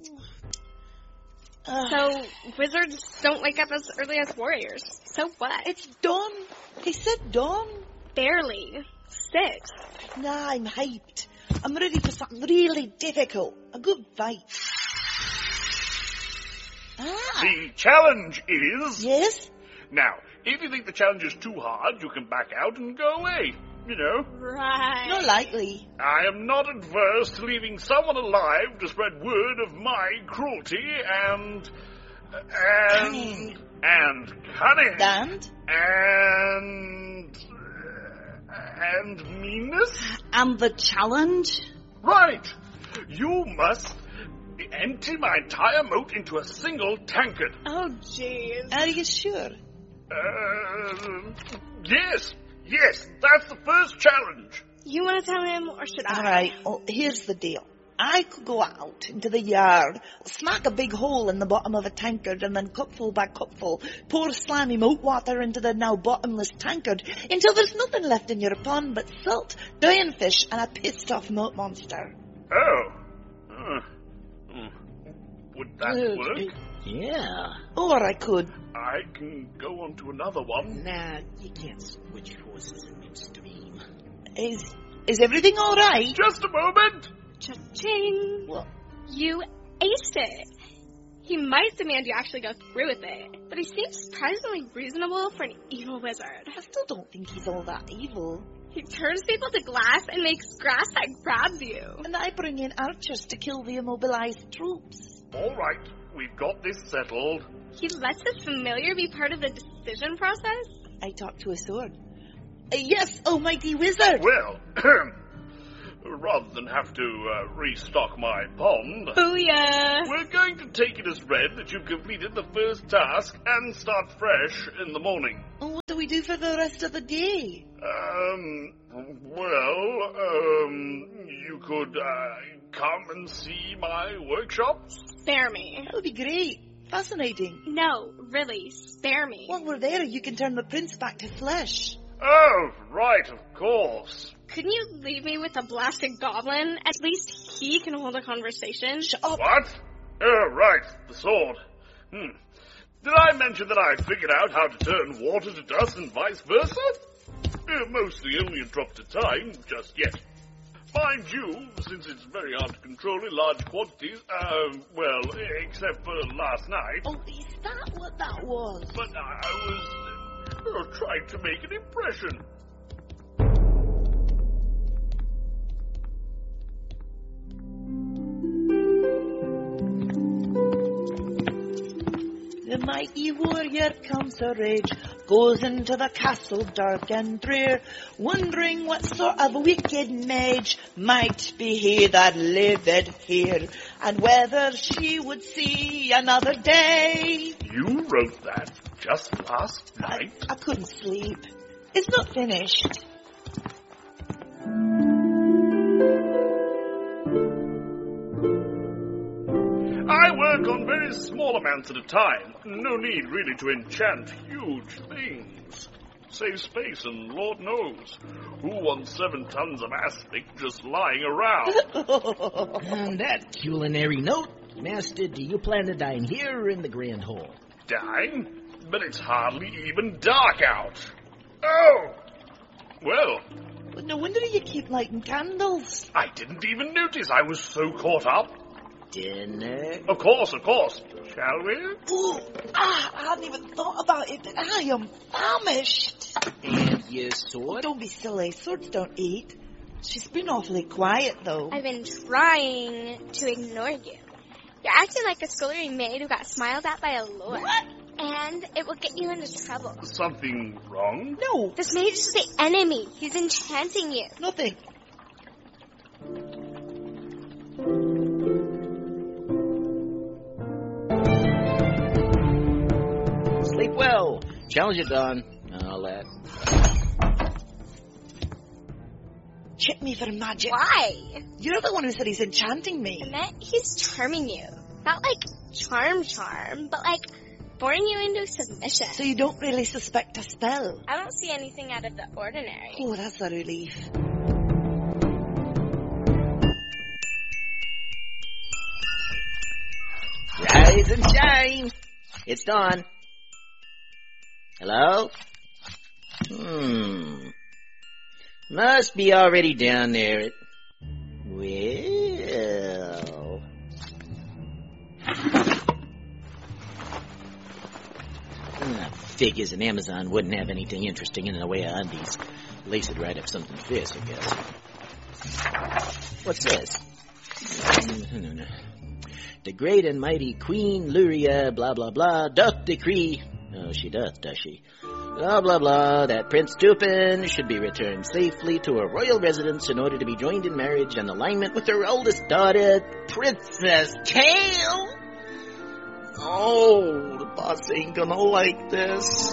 So, wizards don't wake up as early as warriors. So what? It's dawn. He said dawn. Barely. 6. Nah, I'm hyped. I'm ready for something really difficult. A good fight. The challenge is... Yes? Now, if you think the challenge is too hard, you can back out and go away. You know. Right. Not likely. I am not adverse to leaving someone alive to spread word of my cruelty and Cunning. Cunning. And meanness? And the challenge? Right. You must empty my entire moat into a single tankard. Oh, jeez. Are you sure? Yes, that's the first challenge. You want to tell him, or should I? All right, well, here's the deal. I could go out into the yard, smack a big hole in the bottom of a tankard, and then cupful by cupful, pour slimy moat water into the now bottomless tankard, until there's nothing left in your pond but salt, dying fish, and a pissed-off moat monster. Would that work? Yeah. Or I could. I can go on to another one. Nah, you can't switch horses in midstream. Is everything all right? Just a moment. Cha-ching. What? You aced it. He might demand you actually go through with it, but he seems surprisingly reasonable for an evil wizard. I still don't think he's all that evil. He turns people to glass and makes grass that grabs you. And I bring in archers to kill the immobilized troops. All right, we've got this settled. He lets his familiar be part of the decision process? I talk to a sword. Yes, almighty wizard! Well, rather than have to restock my pond, Booyah! we're going to take it as read that you've completed the first task and start fresh in the morning. What do we do for the rest of the day? You could come and see my workshop. Spare me. That would be great. Fascinating. No, really, spare me. While we're there, you can turn the prince back to flesh. Oh, right, of course. Couldn't you leave me with a blasted goblin? At least he can hold a conversation. Shut up. What? Oh, right, the sword. Did I mention that I figured out how to turn water to dust and vice versa? Mostly only a drop at a time, just yet. Mind you, since it's very hard to control in large quantities, except for last night. Oh, is that what that was? But I was trying to make an impression. The mighty warrior comes a rage, goes into the castle dark and drear, wondering what sort of wicked mage might be he that lived here, and whether she would see another day. You wrote that just last night? I couldn't sleep. It's not finished. I work on very small amounts at a time. No need really to enchant huge things. Save space, and Lord knows, who wants 7 tons of aspic just lying around? On that culinary note, Master, do you plan to dine here or in the Grand Hall? Dine? But it's hardly even dark out. Oh! Well, No wonder you keep lighting candles. I didn't even notice. I was so caught up. Dinner? Of course. Shall we? Ooh, I hadn't even thought about it, but I am famished. And your sword? Don't be silly. Swords don't eat. She's been awfully quiet, though. I've been trying to ignore you. You're acting like a scullery maid who got smiled at by a lord. What? And it will get you into trouble. Something wrong? No, This mage is the enemy. He's enchanting you. nothing. Sleep well. Challenge it done. All that. Check me for magic. Why? You're the one who said he's enchanting me. I meant he's charming you. Not like charm, but like boring you into submission. So you don't really suspect a spell? I don't see anything out of the ordinary. Oh, that's a relief. Rise and shine. It's dawn. Hello? Must be already down there. Well... Figures an Amazon wouldn't have anything interesting in the way of undies. Lace it right up something fierce, I guess. What's this? No. The great and mighty Queen Luria, blah, blah, blah, doth decree... Oh, she doth she? Blah, blah, blah, that Prince Tupin should be returned safely to her royal residence in order to be joined in marriage and alignment with her oldest daughter, Princess Kale. Oh, the boss ain't gonna like this.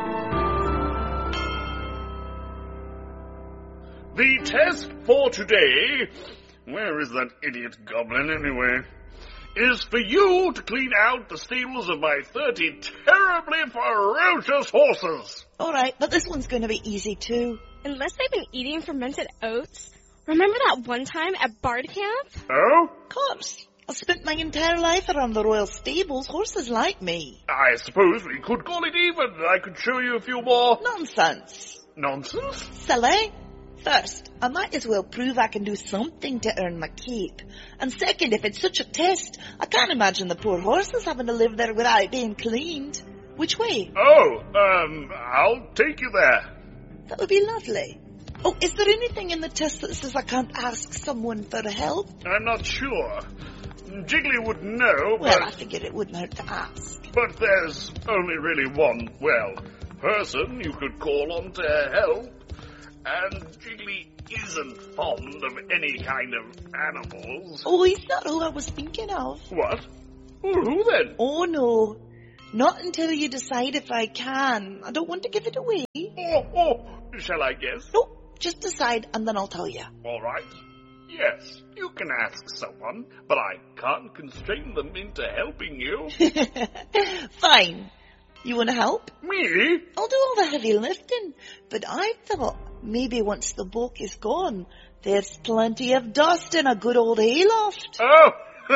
The test for today, where is that idiot goblin anyway, is for you to clean out the stables of my 30 terribly ferocious horses. All right, but this one's going to be easy too. Unless they've been eating fermented oats. Remember that one time at Bard Camp? Oh? Of course. I've spent my entire life around the royal stables. Horses like me. I suppose we could call it even. I could show you a few more... Nonsense. Nonsense? Silly. First, I might as well prove I can do something to earn my keep. And second, if it's such a test, I can't imagine the poor horses having to live there without being cleaned. Which way? Oh, I'll take you there. That would be lovely. Oh, is there anything in the test that says I can't ask someone for help? I'm not sure. Jiggly would know, Well, but... I figured it wouldn't hurt to ask. But there's only really one, person you could call on to help. And Jiggly isn't fond of any kind of animals. Oh, he's not who I was thinking of. What? Well, who then? Oh, no. Not until you decide if I can. I don't want to give it away. Oh, shall I guess? No, just decide and then I'll tell you. All right. Yes, you can ask someone, but I can't constrain them into helping you. Fine. You want to help? Me? I'll do all the heavy lifting. But I thought maybe once the bulk is gone, there's plenty of dust in a good old hayloft. Oh!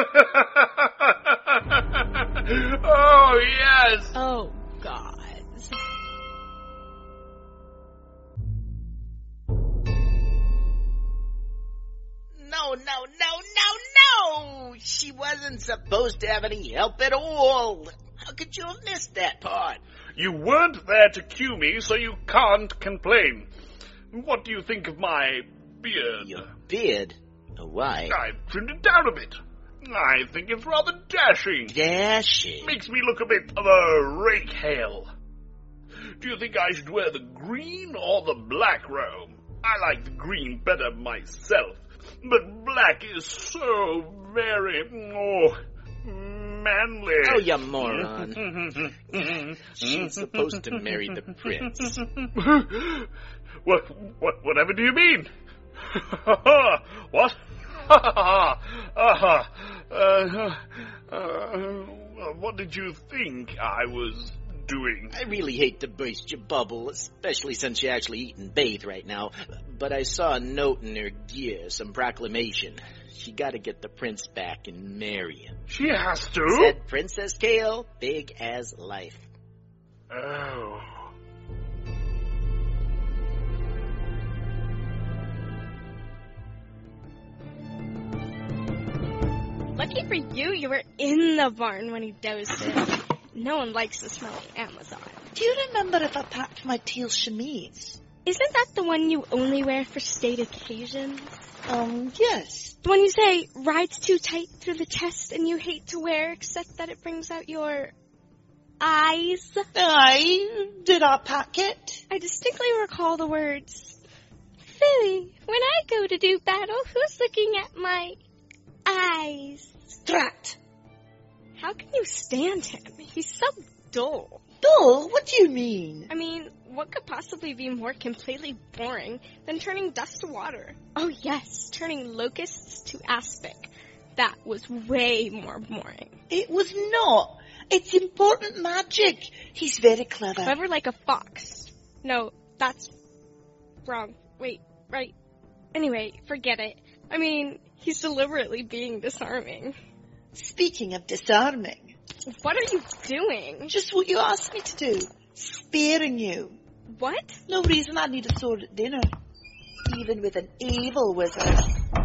Oh, yes! Oh, God. No! She wasn't supposed to have any help at all. How could you have missed that part? You weren't there to cue me, so you can't complain. What do you think of my beard? Your beard? Why? I've trimmed it down a bit. I think it's rather dashing. Dashing? Makes me look a bit of a rake hale. Do you think I should wear the green or the black robe? I like the green better myself, but black is so very, manly. Oh, you moron. She's supposed to marry the prince. Whatever do you mean? What? What did you think I was doing? I really hate to burst your bubble, especially since you're actually eating Baith right now, but I saw a note in her gear, some proclamation. She gotta get the prince back and marry him. She has to? Said Princess Kale, big as life. Oh. Lucky for you, you were in the barn when he dozed in. No one likes the smell of Amazon. Do you remember if I packed my teal chemise? Isn't that the one you only wear for state occasions? Yes. The one you say rides too tight through the chest and you hate to wear except that it brings out your eyes? Did I pack it? I distinctly recall the words, Philly, when I go to do battle, who's looking at my eyes? Drat. How can you stand him? He's so dull. Dull? What do you mean? I mean, what could possibly be more completely boring than turning dust to water? Oh yes, turning locusts to aspic. That was way more boring. It was not. It's important magic. He's very clever. Clever like a fox. No, that's wrong. Wait, right. Anyway, forget it. I mean, he's deliberately being disarming. Speaking of disarming, What are you doing? Just what you asked me to do. Sparing you. What? No reason I'd need a sword at dinner. Even with an evil wizard.